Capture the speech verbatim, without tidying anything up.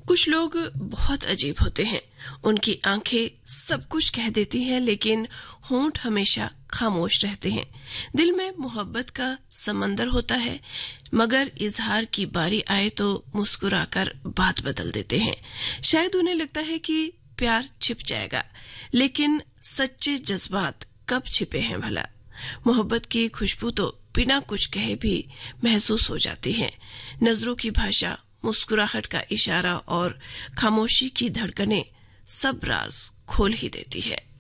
कुछ लोग बहुत अजीब होते हैं। उनकी आंखें सब कुछ कह देती हैं, लेकिन होंठ हमेशा खामोश रहते हैं। दिल में मोहब्बत का समंदर होता है, मगर इजहार की बारी आए तो मुस्कुराकर बात बदल देते हैं। शायद उन्हें लगता है कि प्यार छिप जाएगा, लेकिन सच्चे जज्बात कब छिपे हैं भला। मोहब्बत की खुशबू तो बिना कुछ कहे भी महसूस हो जाती है। नजरों की भाषा, मुस्कुराहट का इशारा और खामोशी की धड़कनें सब राज खोल ही देती है।